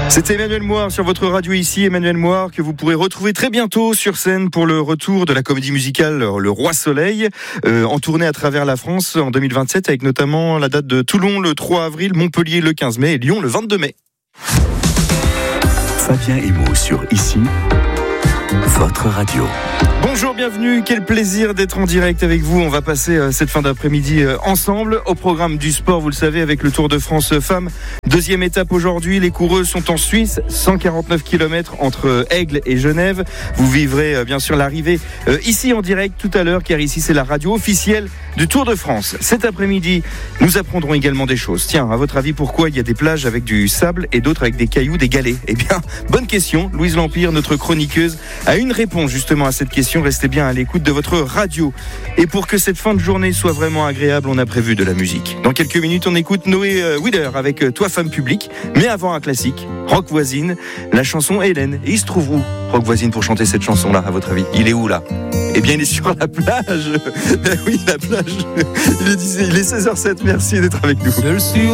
C'était Emmanuel Moir sur votre radio ici, Emmanuel Moir que vous pourrez retrouver très bientôt sur scène pour le retour de la comédie musicale Le Roi Soleil, en tournée à travers la France en 2027 avec notamment la date de Toulon le 3 avril, Montpellier le 15 mai et Lyon le 22 mai. Fabien Emo sur Ici, votre radio. Bonjour, bienvenue, quel plaisir d'être en direct avec vous. On va passer cette fin d'après-midi ensemble. Au programme du sport, vous le savez, avec le Tour de France Femmes. Deuxième étape aujourd'hui, les coureuses sont en Suisse, 149 km entre Aigle et Genève. Vous vivrez bien sûr l'arrivée ici en direct tout à l'heure, car ici c'est la radio officielle du Tour de France. Cet après-midi, nous apprendrons également des choses. Tiens, à votre avis, pourquoi il y a des plages avec du sable et d'autres avec des cailloux, des galets ? Eh bien, bonne question. Louise Lampire, notre chroniqueuse, a une réponse justement à cette question. Restez bien à l'écoute de votre radio. Et pour que cette fin de journée soit vraiment agréable, on a prévu de la musique. Dans quelques minutes, on écoute Noé Wheeler avec Toi Femme Publique. Mais avant un classique, Rock Voisine, la chanson Hélène. Et il se trouve où, Rock Voisine, pour chanter cette chanson-là, à votre avis ? Il est où là ? Eh bien, il est sur la plage. Oui, la plage. Il est 16h07. Merci d'être avec nous.